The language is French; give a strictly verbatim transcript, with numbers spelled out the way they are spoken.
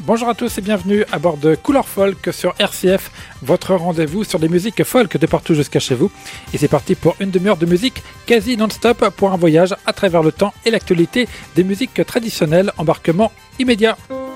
Bonjour à tous et bienvenue à bord de Couleur Folk sur R C F, votre rendez-vous sur les musiques folk de partout jusqu'à chez vous. Et c'est parti pour une demi-heure de musique quasi non-stop pour un voyage à travers le temps et l'actualité des musiques traditionnelles. Embarquement immédiat.